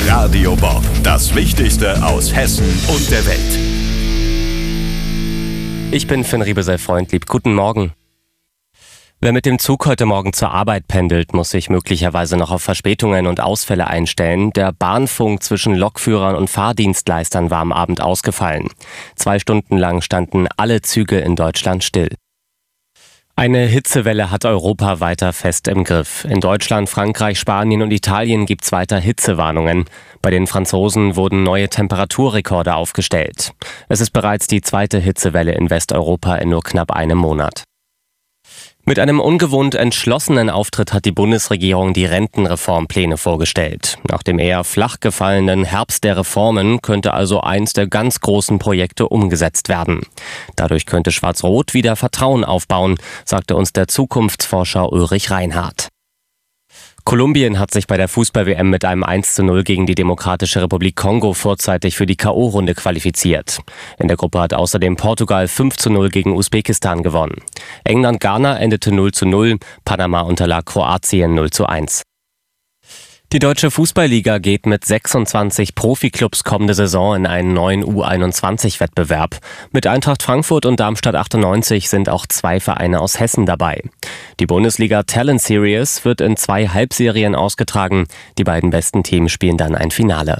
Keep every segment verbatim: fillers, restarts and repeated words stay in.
Radio Bob, das Wichtigste aus Hessen und der Welt. Ich bin Finn Riebesell-Freundlieb. Guten Morgen. Wer mit dem Zug heute Morgen zur Arbeit pendelt, muss sich möglicherweise noch auf Verspätungen und Ausfälle einstellen. Der Bahnfunk zwischen Lokführern und Fahrdienstleistern war am Abend ausgefallen. Zwei Stunden lang standen alle Züge in Deutschland still. Eine Hitzewelle hat Europa weiter fest im Griff. In Deutschland, Frankreich, Spanien und Italien gibt's weiter Hitzewarnungen. Bei den Franzosen wurden neue Temperaturrekorde aufgestellt. Es ist bereits die zweite Hitzewelle in Westeuropa in nur knapp einem Monat. Mit einem ungewohnt entschlossenen Auftritt hat die Bundesregierung die Rentenreformpläne vorgestellt. Nach dem eher flach gefallenen Herbst der Reformen könnte also eins der ganz großen Projekte umgesetzt werden. Dadurch könnte Schwarz-Rot wieder Vertrauen aufbauen, sagte uns der Zukunftsforscher Ulrich Reinhardt. Kolumbien hat sich bei der Fußball-W M mit einem eins zu null gegen die Demokratische Republik Kongo vorzeitig für die K O-Runde qualifiziert. In der Gruppe hat außerdem Portugal fünf zu null gegen Usbekistan gewonnen. England-Ghana endete null zu null, Panama unterlag Kroatien null zu eins. Die Deutsche Fußballliga geht mit sechsundzwanzig Profiklubs kommende Saison in einen neuen U einundzwanzig-Wettbewerb. Mit Eintracht Frankfurt und Darmstadt achtundneunzig sind auch zwei Vereine aus Hessen dabei. Die Bundesliga Talent Series wird in zwei Halbserien ausgetragen. Die beiden besten Teams spielen dann ein Finale.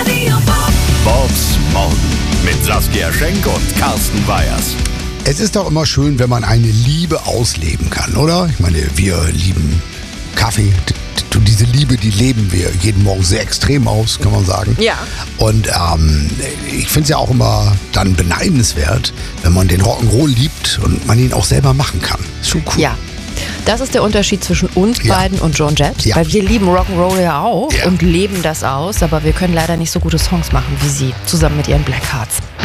Bobs Morgen mit Saskia Schenk und Carsten Weyers. Es ist doch immer schön, wenn man eine Liebe ausleben kann, oder? Ich meine, wir lieben Kaffee. Und diese Liebe, die leben wir jeden Morgen sehr extrem aus, kann man sagen. Ja. Und ähm, ich finde es ja auch immer dann beneidenswert, wenn man den Rock'n'Roll liebt und man ihn auch selber machen kann. Ist schon cool. Ja. Das ist der Unterschied zwischen uns Ja. beiden und Joan Jett. Ja. Weil wir lieben Rock'n'Roll ja auch Ja. und leben das aus, aber wir können leider nicht so gute Songs machen wie sie, zusammen mit ihren Blackhearts.